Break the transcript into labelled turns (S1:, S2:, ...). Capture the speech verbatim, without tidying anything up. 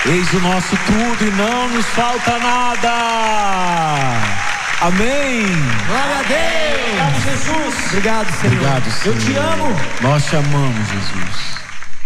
S1: Eis o nosso tudo e não nos falta nada. Amém.
S2: Glória a Deus. Obrigado, Jesus. Obrigado, Senhor.
S1: Obrigado, Senhor.
S2: Eu te amo.
S1: Nós te amamos, Jesus.